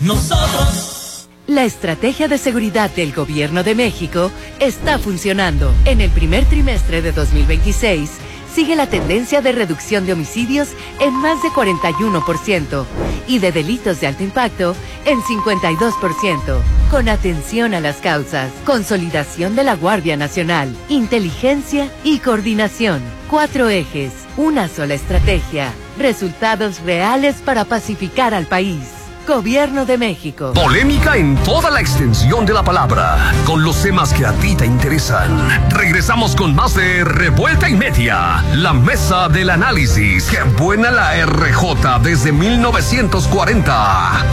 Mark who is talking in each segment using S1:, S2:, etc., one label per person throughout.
S1: Nosotros.
S2: La estrategia de seguridad del Gobierno de México está funcionando. En el primer trimestre de 2026, sigue la tendencia de reducción de homicidios en más de 41% y de delitos de alto impacto en 52%, con atención a las causas, consolidación de la Guardia Nacional, inteligencia y coordinación. 4 ejes, una sola estrategia, resultados reales para pacificar al país. Gobierno de México.
S3: Polémica en toda la extensión de la palabra, con los temas que a ti te interesan. Regresamos con más de Revuelta y Media, la mesa del análisis. ¡Qué buena la RJ desde 1940!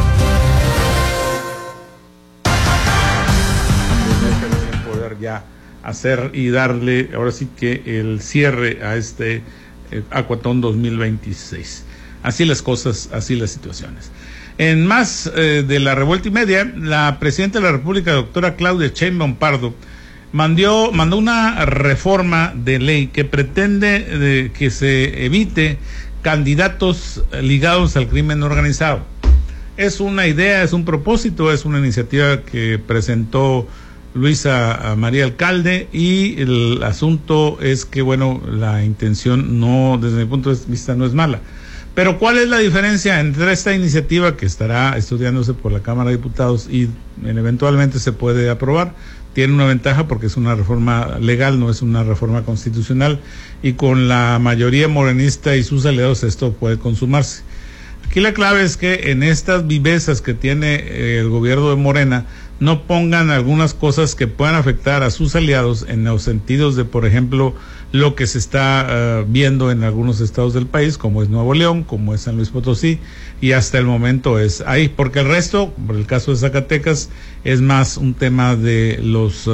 S4: Poder ya hacer y darle, ahora sí que el cierre a este Acuatón 2026. Así las cosas, así las situaciones. En más de la Revuelta y Media, la presidenta de la República, doctora Claudia Sheinbaum Pardo, mandó una reforma de ley que pretende que se evite candidatos ligados al crimen organizado. Es una idea, es un propósito, es una iniciativa que presentó Luisa María Alcalde, y el asunto es que, bueno, la intención no, desde mi punto de vista, no es mala. Pero ¿cuál es la diferencia entre esta iniciativa que estará estudiándose por la Cámara de Diputados y eventualmente se puede aprobar? Tiene una ventaja porque es una reforma legal, no es una reforma constitucional, y con la mayoría morenista y sus aliados esto puede consumarse. Aquí la clave es que en estas vivezas que tiene el gobierno de Morena no pongan algunas cosas que puedan afectar a sus aliados en los sentidos de, por ejemplo, lo que se está viendo en algunos estados del país, como es Nuevo León, como es San Luis Potosí, y hasta el momento es ahí, porque el resto, por el caso de Zacatecas, es más un tema de los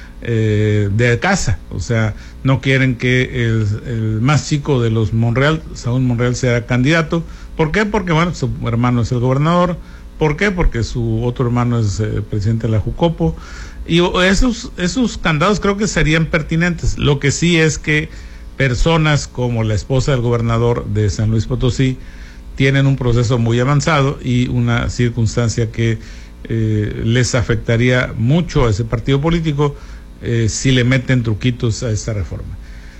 S4: de casa, o sea, no quieren que el más chico de los Monreal, Saúl Monreal, sea candidato. ¿Por qué? Porque, bueno, su hermano es el gobernador. ¿Por qué? Porque su otro hermano es presidente de la Jucopo. Y esos candados creo que serían pertinentes. Lo que sí es que personas como la esposa del gobernador de San Luis Potosí tienen un proceso muy avanzado y una circunstancia que les afectaría mucho a ese partido político si le meten truquitos a esta reforma.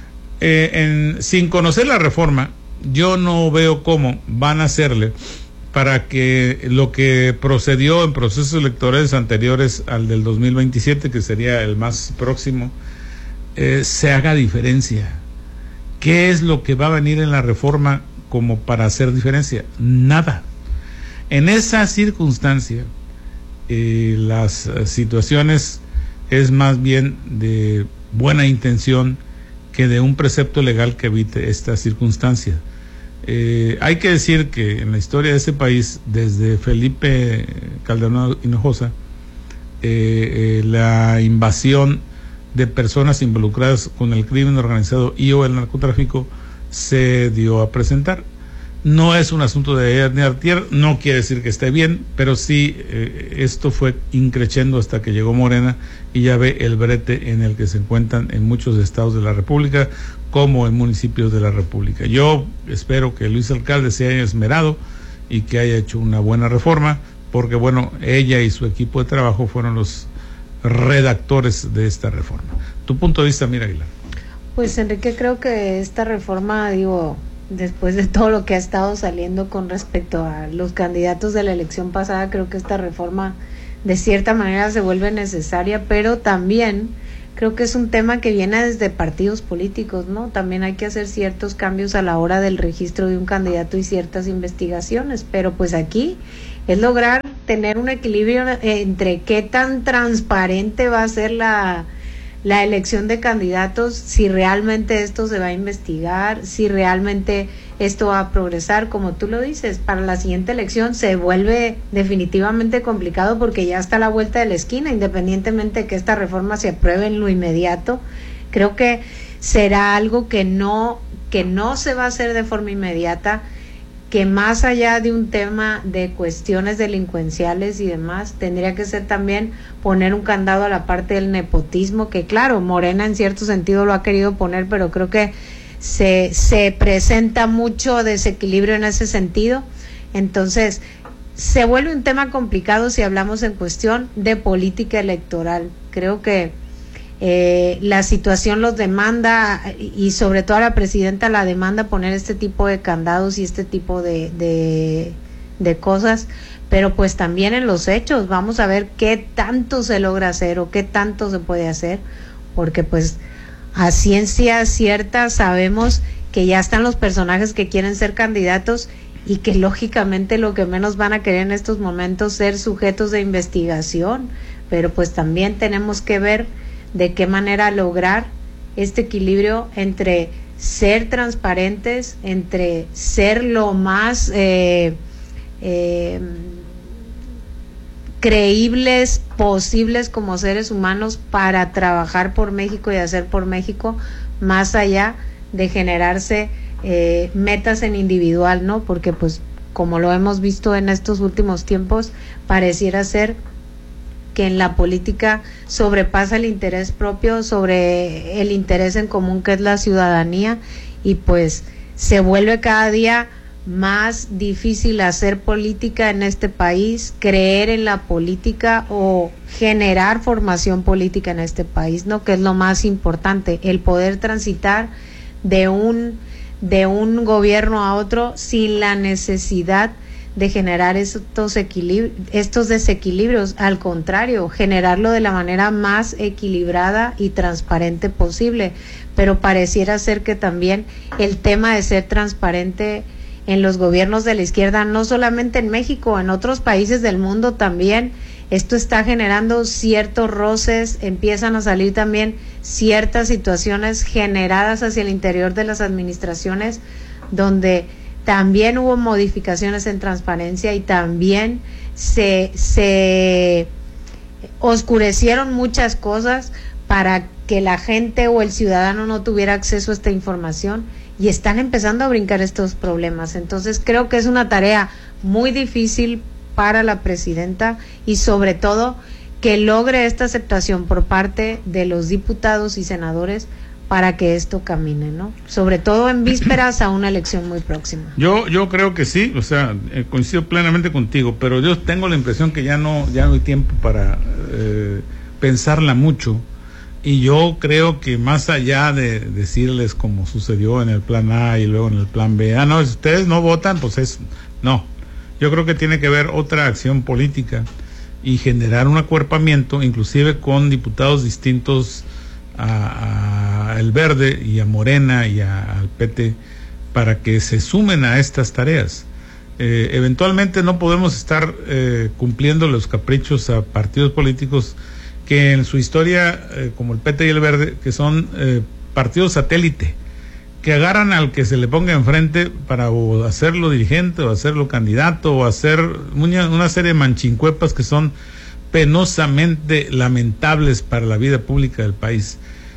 S4: Sin conocer la reforma, yo no veo cómo van a hacerle para que lo que procedió en procesos electorales anteriores al del 2027, que sería el más próximo, se haga diferencia. ¿Qué es lo que va a venir en la reforma como para hacer diferencia? Nada. En esa circunstancia, las situaciones es más bien de buena intención que de un precepto legal que evite esta circunstancia. Hay que decir que en la historia de este país, desde Felipe Calderón Hinojosa, la invasión de personas involucradas con el crimen organizado y o el narcotráfico se dio a presentar. No es un asunto de ayer ni antier, no quiere decir que esté bien, pero sí esto fue increciendo hasta que llegó Morena y ya ve el brete en el que se encuentran en muchos estados de la República como en municipios de la República. Yo espero que Luis Alcalde se haya esmerado y que haya hecho una buena reforma, porque bueno, ella y su equipo de trabajo fueron los redactores de esta reforma. Tu punto de vista, Mira Aguilar.
S5: Pues Enrique, creo que esta reforma, después de todo lo que ha estado saliendo con respecto a los candidatos de la elección pasada, creo que esta reforma de cierta manera se vuelve necesaria, pero también creo que es un tema que viene desde partidos políticos, ¿no? También hay que hacer ciertos cambios a la hora del registro de un candidato y ciertas investigaciones, pero pues aquí es lograr tener un equilibrio entre qué tan transparente va a ser la elección de candidatos, si realmente esto se va a investigar, si realmente esto va a progresar. Como tú lo dices, para la siguiente elección se vuelve definitivamente complicado porque ya está a la vuelta de la esquina, independientemente de que esta reforma se apruebe en lo inmediato. Creo que será algo que no se va a hacer de forma inmediata, que más allá de un tema de cuestiones delincuenciales y demás, tendría que ser también poner un candado a la parte del nepotismo, que claro, Morena en cierto sentido lo ha querido poner, pero creo que se presenta mucho desequilibrio en ese sentido. Entonces, se vuelve un tema complicado si hablamos en cuestión de política electoral. Creo que la situación los demanda, y sobre todo a la presidenta la demanda poner este tipo de candados y este tipo de cosas, pero pues también en los hechos vamos a ver qué tanto se logra hacer o qué tanto se puede hacer, porque pues a ciencia cierta sabemos que ya están los personajes que quieren ser candidatos y que lógicamente lo que menos van a querer en estos momentos es ser sujetos de investigación, pero pues también tenemos que ver de qué manera lograr este equilibrio entre ser transparentes, entre ser lo más creíbles posibles como seres humanos para trabajar por México y hacer por México, más allá de generarse metas en individual, ¿no? Porque pues como lo hemos visto en estos últimos tiempos, pareciera ser que en la política sobrepasa el interés propio sobre el interés en común que es la ciudadanía, y pues se vuelve cada día más difícil hacer política en este país, creer en la política o generar formación política en este país, ¿no? Que es lo más importante, el poder transitar de un gobierno a otro sin la necesidad de generar estos desequilibrios, al contrario, generarlo de la manera más equilibrada y transparente posible, pero pareciera ser que también el tema de ser transparente en los gobiernos de la izquierda, no solamente en México, en otros países del mundo también, esto está generando ciertos roces, empiezan a salir también ciertas situaciones generadas hacia el interior de las administraciones, donde también hubo modificaciones en transparencia y también se oscurecieron muchas cosas para que la gente o el ciudadano no tuviera acceso a esta información, y están empezando a brincar estos problemas. Entonces creo que es una tarea muy difícil para la presidenta, y sobre todo que logre esta aceptación por parte de los diputados y senadores para que esto camine, ¿no? Sobre todo en vísperas a una elección muy próxima.
S4: Yo creo que sí, o sea, coincido plenamente contigo, pero yo tengo la impresión que ya no hay tiempo para pensarla mucho, y yo creo que más allá de decirles como sucedió en el plan A y luego en el plan B, no, si ustedes no votan, pues no, yo creo que tiene que haber otra acción política y generar un acuerpamiento, inclusive con diputados distintos a El Verde y a Morena y al PT, para que se sumen a estas tareas. Eventualmente no podemos estar cumpliendo los caprichos a partidos políticos que en su historia, como el PT y el Verde, que son partidos satélite, que agarran al que se le ponga enfrente para o hacerlo dirigente o hacerlo candidato o hacer una serie de manchincuepas que son penosamente lamentables para la vida pública del país.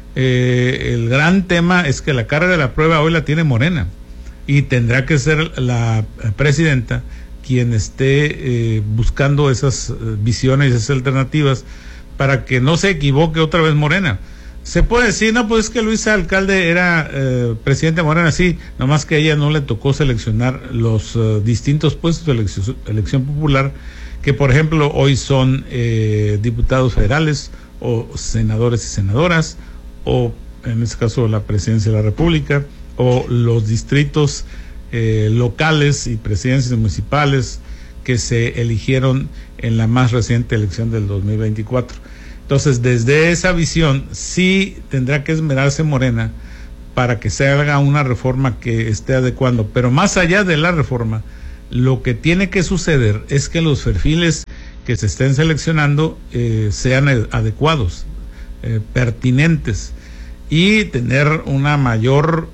S4: El gran tema es que la carga de la prueba hoy la tiene Morena, y tendrá que ser la presidenta quien esté buscando esas visiones y esas alternativas para que no se equivoque otra vez Morena. Se puede decir, no, pues es que Luisa Alcalde era presidente de Morena, sí, nomás que a ella no le tocó seleccionar los distintos puestos de elección popular, que por ejemplo hoy son diputados federales o senadores y senadoras, o en este caso la presidencia de la República, o los distritos locales y presidencias municipales que se eligieron en la más reciente elección del 2024. Entonces, desde esa visión, sí tendrá que esmerarse Morena para que se haga una reforma que esté adecuando. Pero más allá de la reforma, lo que tiene que suceder es que los perfiles que se estén seleccionando sean adecuados, pertinentes, y tener una mayor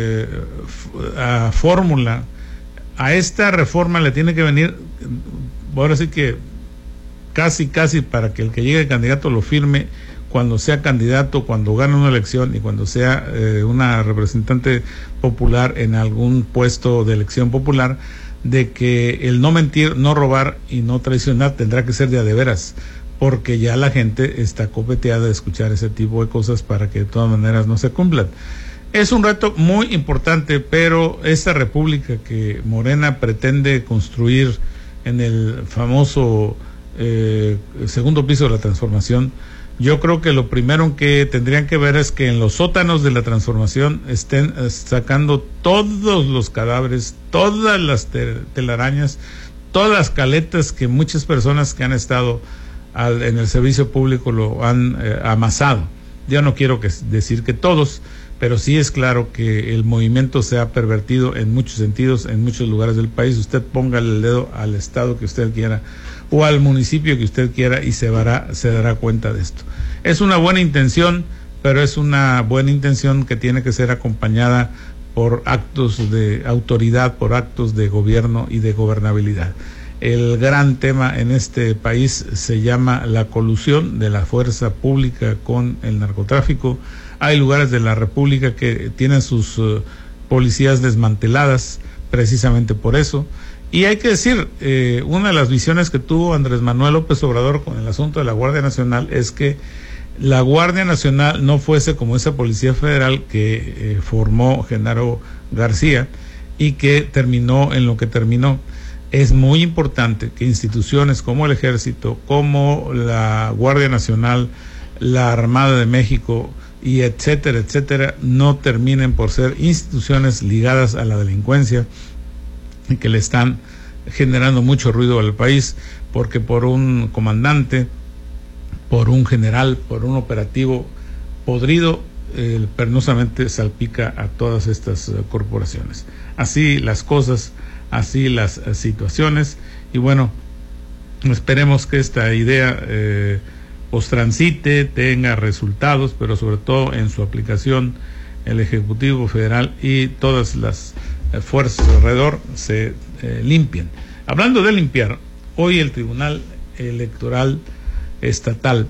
S4: fórmula. A esta reforma le tiene que venir, ahora sí que casi para que el que llegue candidato lo firme cuando sea candidato, cuando gane una elección y cuando sea una representante popular en algún puesto de elección popular, de que el no mentir, no robar y no traicionar tendrá que ser de a de veras, porque ya la gente está copeteada de escuchar ese tipo de cosas para que de todas maneras no se cumplan. Es un reto muy importante, pero esta república que Morena pretende construir en el famoso segundo piso de la Transformación. Yo creo que lo primero que tendrían que ver es que en los sótanos de la Transformación estén sacando todos los cadáveres, todas las telarañas, todas las caletas que muchas personas que han estado en el servicio público lo han amasado. Yo no quiero decir que todos, pero sí es claro que el movimiento se ha pervertido en muchos sentidos, en muchos lugares del país. Usted ponga el dedo al estado que usted quiera o al municipio que usted quiera y se dará cuenta de esto. Es una buena intención, pero es una buena intención que tiene que ser acompañada por actos de autoridad, por actos de gobierno y de gobernabilidad. El gran tema en este país se llama la colusión de la fuerza pública con el narcotráfico. Hay lugares de la República que tienen sus policías desmanteladas precisamente por eso. Y hay que decir, una de las visiones que tuvo Andrés Manuel López Obrador con el asunto de la Guardia Nacional es que la Guardia Nacional no fuese como esa Policía Federal que formó Genaro García y que terminó en lo que terminó. Es muy importante que instituciones como el Ejército, como la Guardia Nacional, la Armada de México y etcétera, etcétera, no terminen por ser instituciones ligadas a la delincuencia y que le están generando mucho ruido al país, porque por un comandante, por un general, por un operativo podrido, penosamente salpica a todas estas corporaciones. Así las cosas, así las situaciones, y bueno, esperemos que esta idea pues transite, tenga resultados, pero sobre todo en su aplicación el Ejecutivo Federal y todas las fuerzas alrededor se limpien. Hablando de limpiar, hoy el Tribunal Electoral Estatal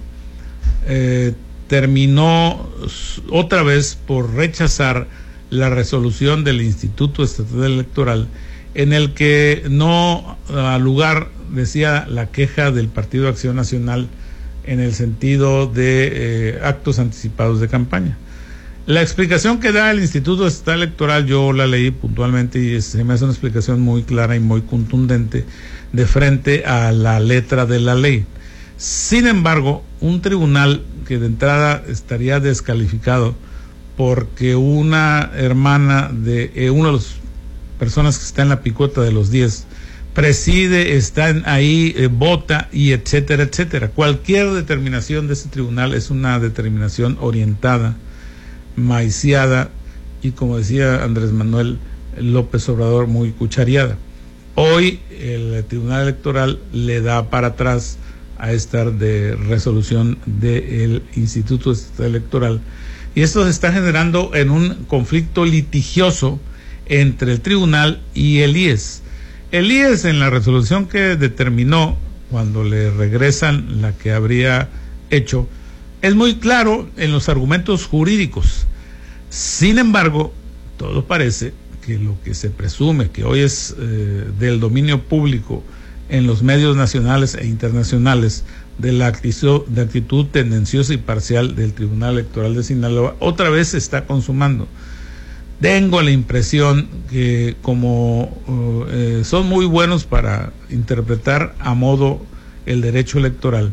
S4: terminó otra vez por rechazar la resolución del Instituto Estatal Electoral, en el que no al lugar decía la queja del Partido Acción Nacional en el sentido de actos anticipados de campaña. La explicación que da el Instituto Estatal Electoral, yo la leí puntualmente y se me hace una explicación muy clara y muy contundente de frente a la letra de la ley. Sin embargo, un tribunal que de entrada estaría descalificado porque una hermana de una de las personas que está en la picota de los 10 preside, están ahí, vota y etcétera, etcétera. Cualquier determinación de ese tribunal es una determinación orientada, maiciada y, como decía Andrés Manuel López Obrador, muy cuchareada. Hoy el Tribunal Electoral le da para atrás a esta de resolución del Instituto Estatal Electoral, y esto se está generando en un conflicto litigioso entre el tribunal y el IES. El IES, en la resolución que determinó cuando le regresan la que habría hecho, es muy claro en los argumentos jurídicos. Sin embargo, todo parece que lo que se presume que hoy es del dominio público en los medios nacionales e internacionales de la actitud tendenciosa y parcial del Tribunal Electoral de Sinaloa, otra vez se está consumando. Tengo la impresión que como son muy buenos para interpretar a modo el derecho electoral,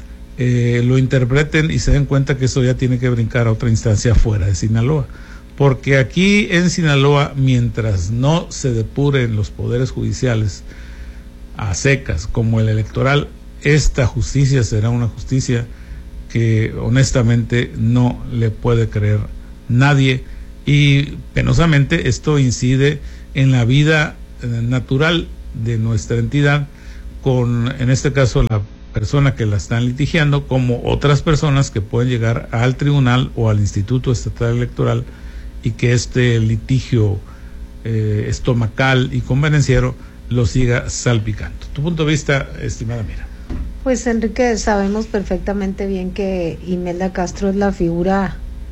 S4: lo interpreten y se den cuenta que eso ya tiene que brincar a otra instancia fuera de Sinaloa. Porque aquí en Sinaloa, mientras no se depuren los poderes judiciales a secas como el electoral, esta justicia será una justicia que honestamente no le puede creer nadie, y penosamente esto incide en la vida natural de nuestra entidad, con en este caso la persona que la están litigiando, como otras personas que pueden llegar al tribunal o al Instituto Estatal Electoral y que este litigio estomacal y convenenciero lo siga salpicando. ¿Tu punto de vista, estimada Mira?
S5: Pues Enrique, sabemos perfectamente bien que Imelda Castro es la figura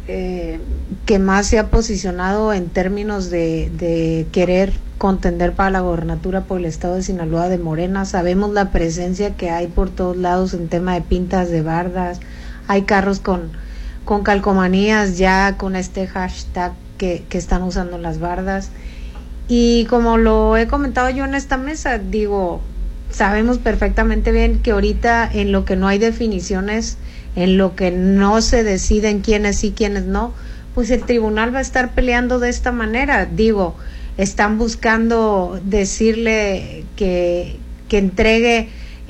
S5: que más se ha posicionado en términos de querer contender para la gobernatura por el estado de Sinaloa de Morena. Sabemos la presencia que hay por todos lados en tema de pintas de bardas, hay carros con calcomanías ya con este hashtag que están usando las bardas, y como lo he comentado yo en esta mesa, digo, sabemos perfectamente bien que ahorita en lo que no hay definiciones, en lo que no se deciden quiénes sí, quiénes no, pues el tribunal va a estar peleando de esta manera. Digo, están buscando decirle que entregue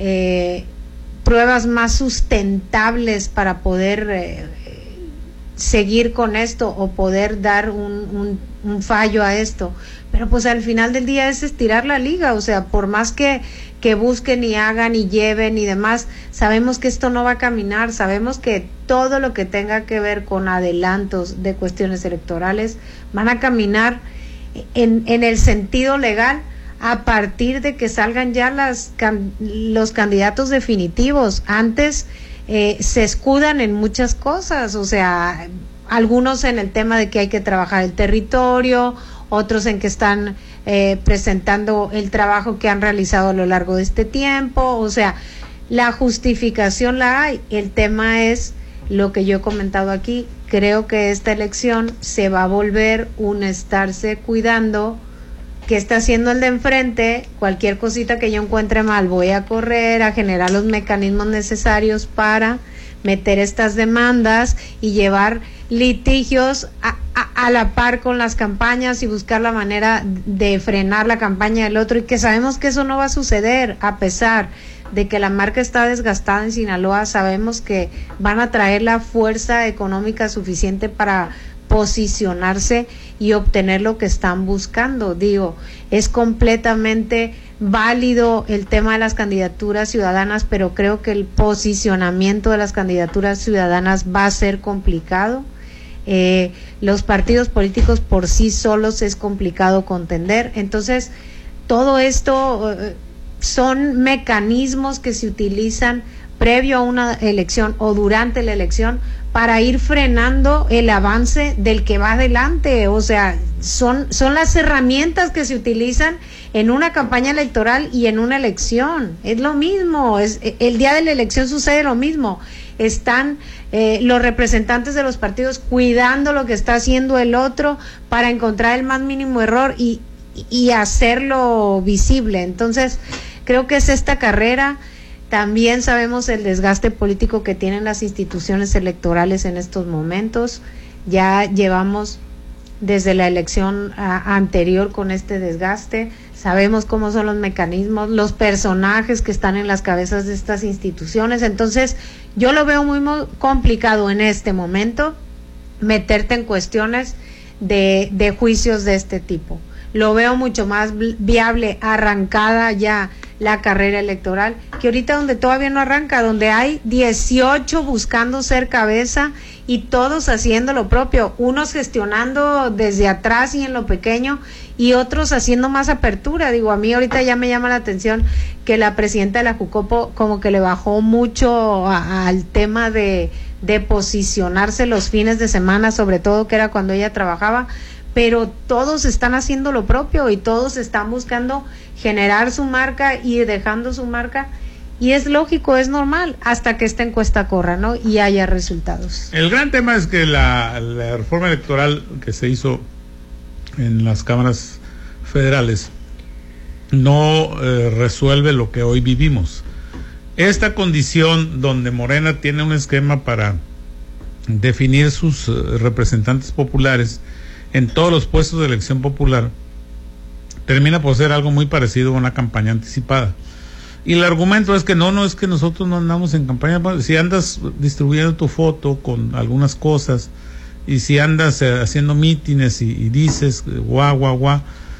S5: pruebas más sustentables para poder seguir con esto o poder dar un fallo a esto, pero pues al final del día es estirar la liga. O sea, por más que busquen y hagan y lleven y demás, sabemos que esto no va a caminar, sabemos que todo lo que tenga que ver con adelantos de cuestiones electorales van a caminar en el sentido legal a partir de que salgan ya los candidatos definitivos. Antes se escudan en muchas cosas, o sea, algunos en el tema de que hay que trabajar el territorio, otros en que están presentando el trabajo que han realizado a lo largo de este tiempo. O sea, la justificación la hay. El tema es lo que yo he comentado aquí. Creo que esta elección se va a volver un estarse cuidando qué está haciendo el de enfrente. Cualquier cosita que yo encuentre mal, voy a correr a generar los mecanismos necesarios para meter estas demandas y llevar litigios a la par con las campañas y buscar la manera de frenar la campaña del otro, y que sabemos que eso no va a suceder. A pesar de que la marca está desgastada en Sinaloa, sabemos que van a traer la fuerza económica suficiente para posicionarse y obtener lo que están buscando. Digo, es completamente válido el tema de las candidaturas ciudadanas, pero creo que el posicionamiento de las candidaturas ciudadanas va a ser complicado. Los partidos políticos por sí solos es complicado contender. Entonces, todo esto son mecanismos que se utilizan previo a una elección o durante la elección para ir frenando el avance del que va adelante. O sea, son las herramientas que se utilizan en una campaña electoral y en una elección. Es lo mismo, el día de la elección sucede lo mismo. Están los representantes de los partidos cuidando lo que está haciendo el otro para encontrar el más mínimo error y hacerlo visible. Entonces, creo que es esta carrera. También sabemos el desgaste político que tienen las instituciones electorales en estos momentos. Ya llevamos desde la elección anterior con este desgaste. Sabemos cómo son los mecanismos, los personajes que están en las cabezas de estas instituciones. Entonces, yo lo veo muy complicado en este momento meterte en cuestiones de juicios de este tipo. Lo veo mucho más viable arrancada ya la carrera electoral, que ahorita donde todavía no arranca, donde hay 18 buscando ser cabeza y todos haciendo lo propio, unos gestionando desde atrás y en lo pequeño y otros haciendo más apertura. Digo, a mí ahorita ya me llama la atención que la presidenta de la Jucopo como que le bajó mucho al tema de posicionarse los fines de semana, sobre todo que era cuando ella trabajaba, pero todos están haciendo lo propio y todos están buscando generar su marca y dejando su marca, y es lógico, es normal, hasta que esta encuesta corra, ¿no? Y haya resultados.
S4: El gran tema es que la reforma electoral que se hizo en las cámaras federales no resuelve lo que hoy vivimos. Esta condición donde Morena tiene un esquema para definir sus representantes populares en todos los puestos de elección popular, termina por ser algo muy parecido a una campaña anticipada. Y el argumento es que no es que nosotros no andamos en campaña. Si andas distribuyendo tu foto con algunas cosas, y si andas haciendo mítines y dices guau,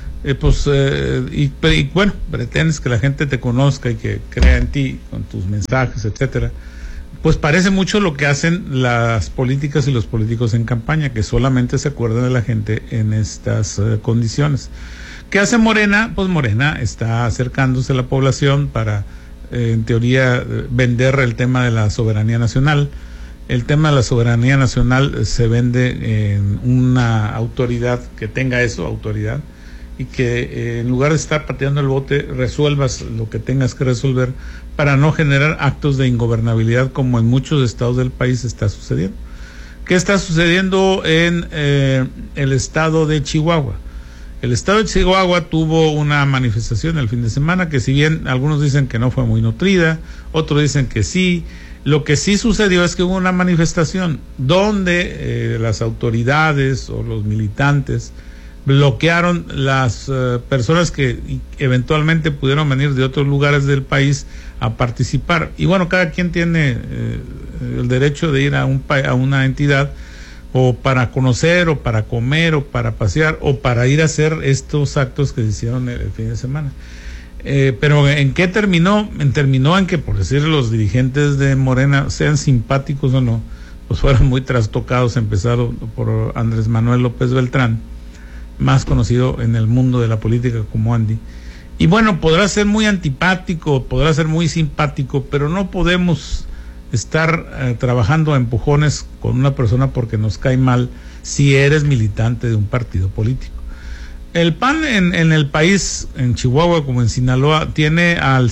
S4: y bueno, pretendes que la gente te conozca y que crea en ti con tus mensajes, etcétera, pues parece mucho lo que hacen las políticas y los políticos en campaña, que solamente se acuerdan de la gente en estas condiciones. ¿Qué hace Morena? Pues Morena está acercándose a la población para, en teoría, vender el tema de la soberanía nacional. El tema de la soberanía nacional se vende en una autoridad que tenga autoridad, y que en lugar de estar pateando el bote, resuelvas lo que tengas que resolver para no generar actos de ingobernabilidad como en muchos estados del país está sucediendo. ¿Qué está sucediendo en el estado de Chihuahua? El estado de Chihuahua tuvo una manifestación el fin de semana que, si bien algunos dicen que no fue muy nutrida, otros dicen que sí. Lo que sí sucedió es que hubo una manifestación donde las autoridades o los militantes bloquearon las personas que eventualmente pudieron venir de otros lugares del país a participar. Y bueno, cada quien tiene el derecho de ir a una entidad o para conocer, o para comer, o para pasear, o para ir a hacer estos actos que se hicieron el fin de semana. Pero ¿en qué terminó? Terminó en que, por decir, los dirigentes de Morena, sean simpáticos o no, pues fueron muy trastocados, empezado por Andrés Manuel López Beltrán, más conocido en el mundo de la política como Andy. Y bueno, podrá ser muy antipático, podrá ser muy simpático, pero no podemos estar trabajando a empujones con una persona porque nos cae mal si eres militante de un partido político. El PAN en el país, en Chihuahua como en Sinaloa, tiene al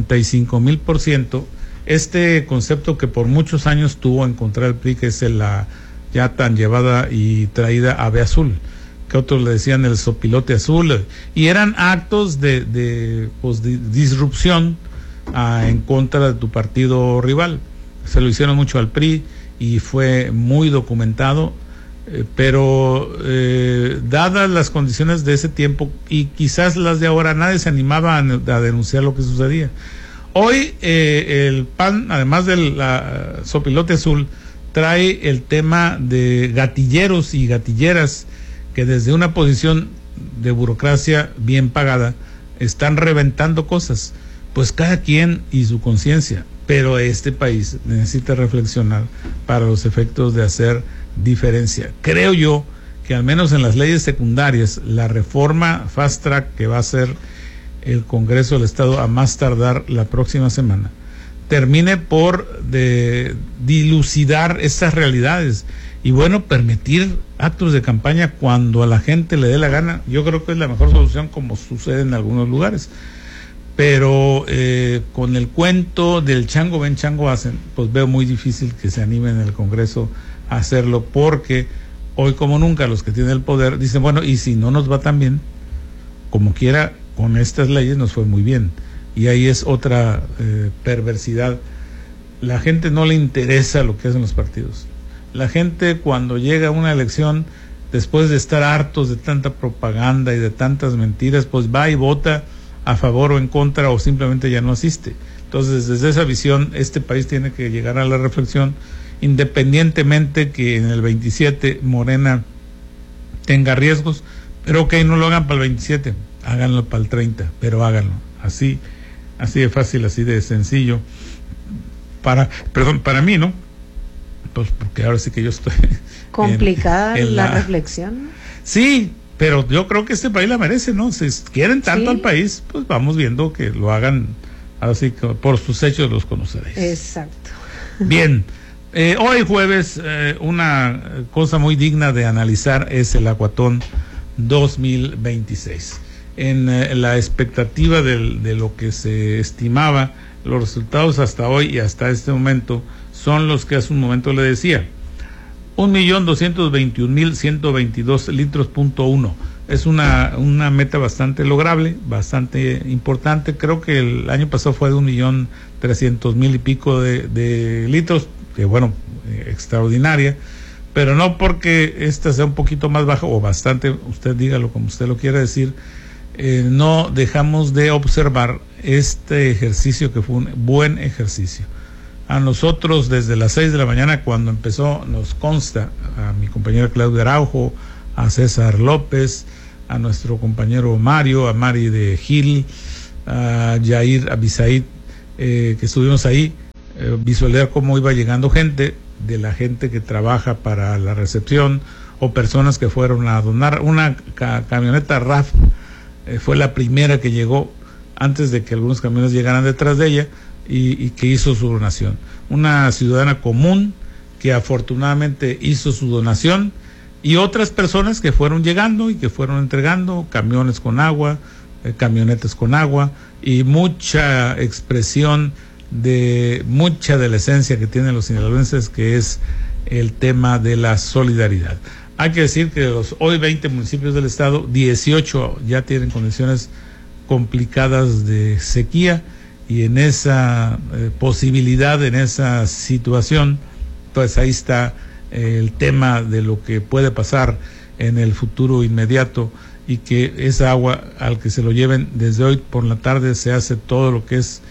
S4: 55,000% este concepto que por muchos años tuvo en contra del PRI, que es la ya tan llevada y traída ave azul, que otros le decían el sopilote azul, y eran actos de disrupción en contra de tu partido rival. Se lo hicieron mucho al PRI y fue muy documentado. Pero dadas las condiciones de ese tiempo y quizás las de ahora, nadie se animaba a denunciar lo que sucedía. Hoy el PAN, además del sopilote azul, trae el tema de gatilleros y gatilleras que desde una posición de burocracia bien pagada están reventando cosas. Pues cada quien y su conciencia, pero este país necesita reflexionar para los efectos de hacer diferencia. Creo yo que al menos en las leyes secundarias, la reforma fast track que va a hacer el Congreso del Estado a más tardar la próxima semana, termine por dilucidar estas realidades y bueno, permitir actos de campaña cuando a la gente le dé la gana. Yo creo que es la mejor solución, como sucede en algunos lugares. Pero con el cuento del chango ven, chango hacen, pues veo muy difícil que se animen en el Congreso a hacerlo, porque hoy como nunca los que tienen el poder dicen, bueno, y si no nos va tan bien, como quiera, con estas leyes nos fue muy bien. Y ahí es otra perversidad. La gente no le interesa lo que hacen los partidos. La gente, cuando llega a una elección, después de estar hartos de tanta propaganda y de tantas mentiras, pues va y vota a favor o en contra, o simplemente ya no asiste. Entonces, desde esa visión, este país tiene que llegar a la reflexión, independientemente que en el 27 Morena tenga riesgos, pero que no lo hagan para el 27, háganlo para el 30, pero háganlo. Así de fácil, así de sencillo. Para mí, ¿no? Pues porque ahora sí que yo estoy
S5: complicada en la reflexión.
S4: Sí, pero yo creo que este país la merece, ¿no? Si quieren tanto al país, pues vamos viendo que lo hagan, así que por sus hechos los conoceréis.
S5: Exacto.
S4: Bien, hoy jueves, una cosa muy digna de analizar es el Acuatón 2026. En la expectativa de lo que se estimaba, los resultados hasta hoy y hasta este momento son los que hace un momento le decía. 1.221.122 litros.1. Es una meta bastante lograble, bastante importante. Creo que el año pasado fue de 1.300.000 y pico de litros, que bueno, extraordinaria, pero no porque esta sea un poquito más baja o bastante, usted dígalo como usted lo quiera decir, no dejamos de observar este ejercicio que fue un buen ejercicio. A nosotros desde las 6 de la mañana cuando empezó, nos consta, a mi compañero Claudio Araujo, a César López, a nuestro compañero Mario, a Mari de Gil, a Yair Abisaid, que estuvimos ahí, visualizar cómo iba llegando gente, de la gente que trabaja para la recepción o personas que fueron a donar. Una camioneta RAF fue la primera que llegó antes de que algunos camiones llegaran detrás de ella, y que hizo su donación. Una ciudadana común que afortunadamente hizo su donación, y otras personas que fueron llegando y que fueron entregando camiones con agua, camionetas con agua, y mucha expresión de mucha de la esencia que tienen los sinaloenses, que es el tema de la solidaridad. Hay que decir que de los hoy 20 municipios del estado, 18 ya tienen condiciones complicadas de sequía, y en esa posibilidad, en esa situación, pues ahí está el tema de lo que puede pasar en el futuro inmediato, y que esa agua, al que se lo lleven desde hoy por la tarde, se hace todo lo que es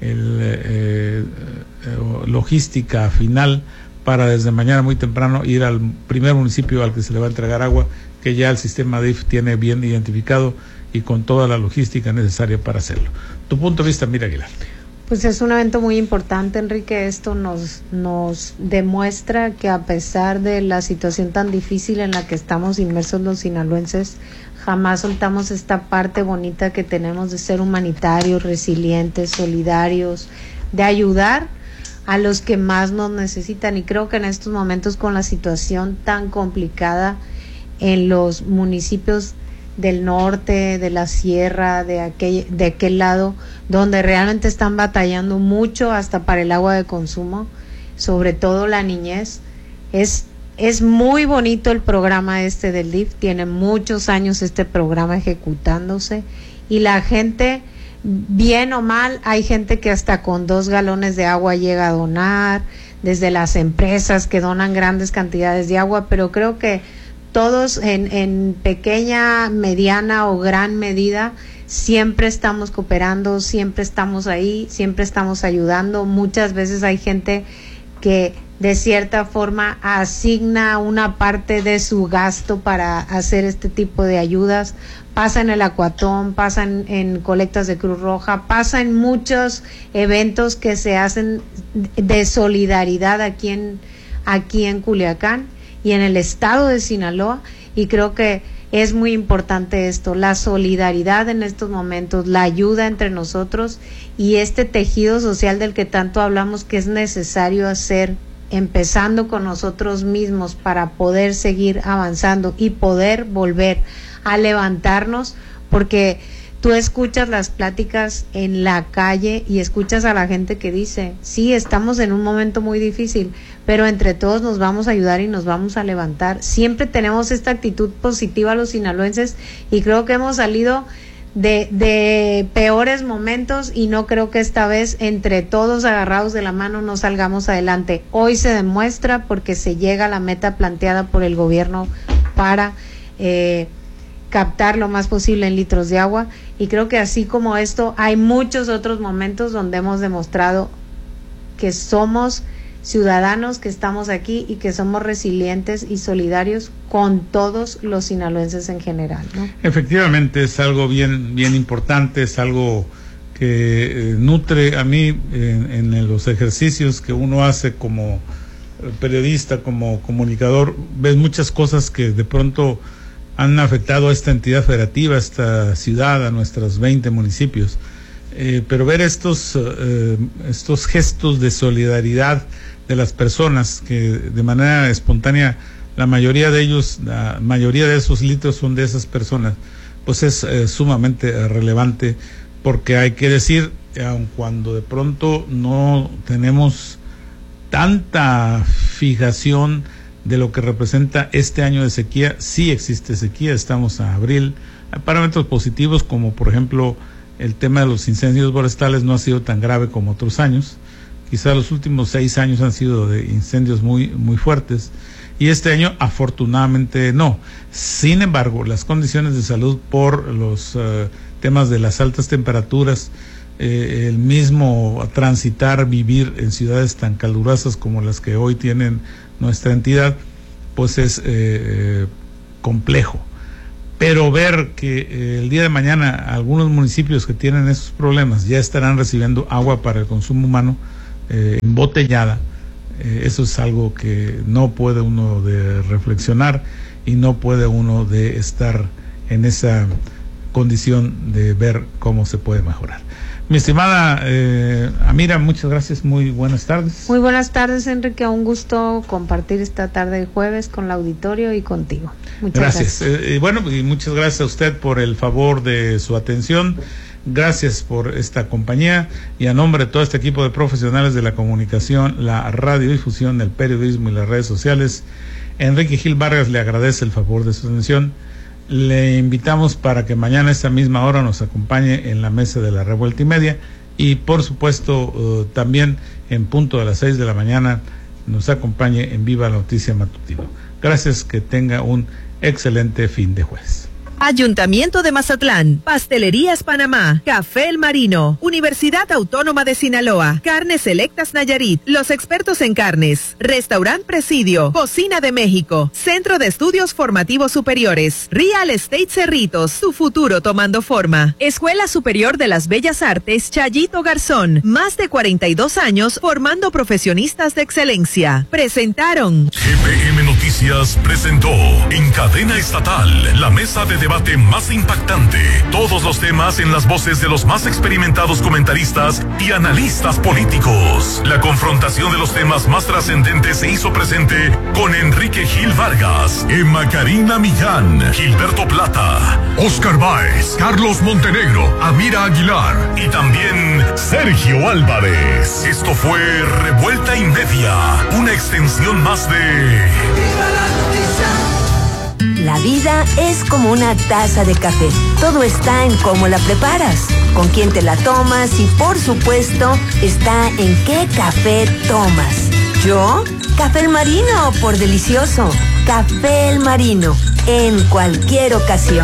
S4: logística final para desde mañana muy temprano ir al primer municipio al que se le va a entregar agua, que ya el sistema DIF tiene bien identificado y con toda la logística necesaria para hacerlo. Tu punto de vista, Mira Aguilar.
S5: Pues es un evento muy importante, Enrique. Esto nos demuestra que a pesar de la situación tan difícil en la que estamos inmersos los sinaloenses, jamás soltamos esta parte bonita que tenemos de ser humanitarios, resilientes, solidarios, de ayudar a los que más nos necesitan. Y creo que en estos momentos, con la situación tan complicada en los municipios del norte, de la sierra, de aquel lado, donde realmente están batallando mucho hasta para el agua de consumo, sobre todo la niñez, es muy bonito el programa del DIF. Tiene muchos años este programa ejecutándose, y la gente, bien o mal, hay gente que hasta con 2 galones de agua llega a donar, desde las empresas que donan grandes cantidades de agua, pero creo que todos en pequeña, mediana o gran medida siempre estamos cooperando, siempre estamos ahí, siempre estamos ayudando. Muchas veces hay gente que de cierta forma asigna una parte de su gasto para hacer este tipo de ayudas. Pasa en el Acuatón, pasa en colectas de Cruz Roja, pasa en muchos eventos que se hacen de solidaridad aquí en Culiacán y en el estado de Sinaloa, y creo que es muy importante esto, la solidaridad en estos momentos, la ayuda entre nosotros y este tejido social del que tanto hablamos, que es necesario hacer, empezando con nosotros mismos para poder seguir avanzando y poder volver a levantarnos, porque tú escuchas las pláticas en la calle y escuchas a la gente que dice, sí, estamos en un momento muy difícil, pero entre todos nos vamos a ayudar y nos vamos a levantar. Siempre tenemos esta actitud positiva los sinaloenses, y creo que hemos salido de peores momentos, y no creo que esta vez entre todos agarrados de la mano no salgamos adelante. Hoy se demuestra, porque se llega a la meta planteada por el gobierno para captar lo más posible en litros de agua, y creo que así como esto hay muchos otros momentos donde hemos demostrado que somos ciudadanos, que estamos aquí y que somos resilientes y solidarios con todos los sinaloenses en general, ¿no?
S4: Efectivamente, es algo bien importante, es algo que nutre a mí en los ejercicios que uno hace como periodista, como comunicador. Ves muchas cosas que de pronto han afectado a esta entidad federativa, a esta ciudad, a nuestros 20 municipios. Pero ver estos gestos de solidaridad de las personas, que de manera espontánea, la mayoría de esos litros son de esas personas, pues es sumamente relevante, porque hay que decir, aun cuando de pronto no tenemos tanta fijación de lo que representa este año de sequía, sí existe sequía, estamos a abril, hay parámetros positivos, como por ejemplo el tema de los incendios forestales no ha sido tan grave como otros años, quizá los últimos 6 años han sido de incendios muy fuertes, y este año afortunadamente no. Sin embargo, las condiciones de salud por los temas de las altas temperaturas, el mismo transitar, vivir en ciudades tan calurosas como las que hoy tienen nuestra entidad, pues es complejo. Pero ver que el día de mañana algunos municipios que tienen esos problemas ya estarán recibiendo agua para el consumo humano embotellada, eso es algo que no puede uno de reflexionar, y no puede uno de estar en esa condición de ver cómo se puede mejorar. Mi estimada Amira, muchas gracias, muy buenas tardes.
S5: Muy buenas tardes, Enrique, un gusto compartir esta tarde de jueves con el auditorio y contigo. Muchas gracias.
S4: Bueno, y muchas gracias a usted por el favor de su atención. Gracias por esta compañía y a nombre de todo este equipo de profesionales de la comunicación, la radiodifusión, el periodismo y las redes sociales, Enrique Gil Vargas le agradece el favor de su atención. Le invitamos para que mañana a esta misma hora nos acompañe en la mesa de la Revuelta y Media y por supuesto también en punto de las 6 de la mañana nos acompañe en Viva la Noticia Matutino. Gracias, que tenga un excelente fin de jueves.
S1: Ayuntamiento de Mazatlán, Pastelerías Panamá, Café El Marino, Universidad Autónoma de Sinaloa, Carnes Selectas Nayarit, los expertos en carnes, Restaurant Presidio, Cocina de México, Centro de Estudios Formativos Superiores, Real Estate Cerritos, tu futuro tomando forma, Escuela Superior de las Bellas Artes Chayito Garzón, más de 42 años formando profesionistas de excelencia. Presentaron
S6: GPM Noticias presentó en cadena estatal la mesa de debate más impactante. Todos los temas en las voces de los más experimentados comentaristas y analistas políticos. La confrontación de los temas más trascendentes se hizo presente con Enrique Gil Vargas, Emma Karina Millán, Gilberto Plata, Oscar Báez, Carlos Montenegro, Amira Aguilar y también Sergio Álvarez. Esto fue Revuelta y Media, una extensión más de...
S7: La vida es como una taza de café. Todo está en cómo la preparas, con quién te la tomas y, por supuesto, está en qué café tomas. ¿Yo? Café El Marino, por delicioso. Café El Marino, en cualquier ocasión.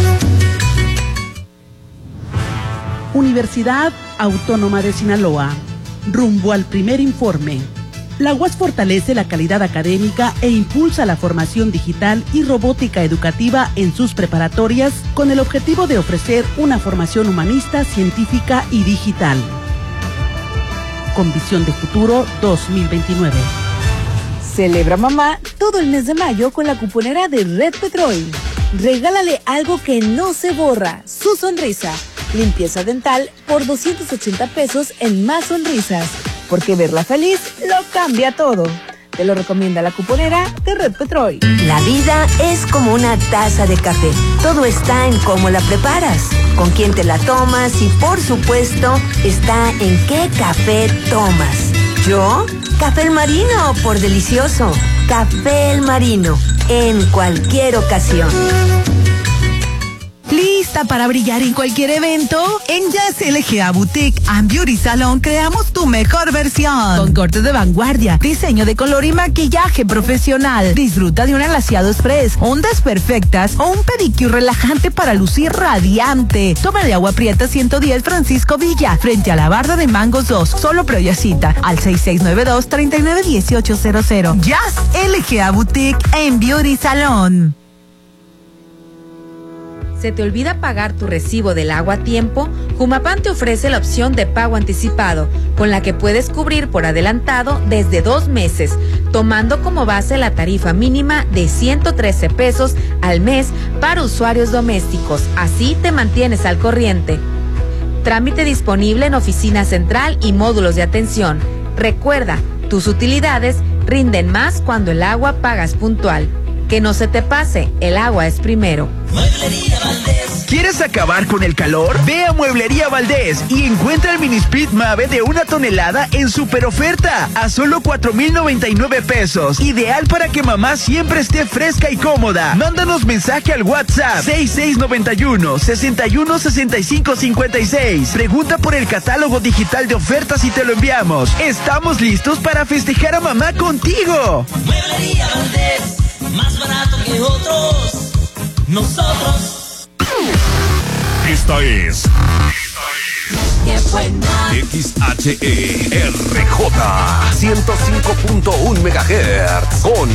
S8: Universidad Autónoma de Sinaloa. Rumbo al primer informe. La UAS fortalece la calidad académica e impulsa la formación digital y robótica educativa en sus preparatorias con el objetivo de ofrecer una formación humanista, científica y digital. Con visión de futuro 2029.
S9: Celebra mamá todo el mes de mayo con la cuponera de Red Petrol. Regálale algo que no se borra, su sonrisa. Limpieza dental por 280 pesos en Más Sonrisas. Porque verla feliz lo cambia todo. Te lo recomienda la cuponera de Red Petrol.
S7: La vida es como una taza de café. Todo está en cómo la preparas, con quién te la tomas y, por supuesto, está en qué café tomas. ¿Yo? Café El Marino, por delicioso. Café El Marino, en cualquier ocasión.
S10: ¿Lista para brillar en cualquier evento? En Jazz LGA Boutique and Beauty Salon creamos tu mejor versión. Con cortes de vanguardia, diseño de color y maquillaje profesional. Disfruta de un glaseado express, ondas perfectas o un pedicure relajante para lucir radiante. Toma de agua prieta 110 Francisco Villa, frente a la barda de Mangos 2. Solo previa cita al 6692-391800. Jazz LGA Boutique and Beauty Salon.
S11: ¿Se te olvida pagar tu recibo del agua a tiempo? Jumapam te ofrece la opción de pago anticipado, con la que puedes cubrir por adelantado desde 2 meses, tomando como base la tarifa mínima de 113 pesos al mes para usuarios domésticos. Así te mantienes al corriente. Trámite disponible en oficina central y módulos de atención. Recuerda, tus utilidades rinden más cuando el agua pagas puntual. Que no se te pase, el agua es primero.
S12: Mueblería Valdés. ¿Quieres acabar con el calor? Ve a Mueblería Valdés y encuentra el mini split Mave de 1 tonelada en super oferta a solo 4,099 pesos. Ideal para que mamá siempre esté fresca y cómoda. Mándanos mensaje al WhatsApp 6691-616556. Pregunta por el catálogo digital de ofertas y te lo enviamos. Estamos listos para festejar a mamá contigo.
S13: Mueblería Valdés. Más barato que otros, nosotros.
S6: Esta es
S13: ¡Qué buena!
S3: XHERJ 105.1 MHz con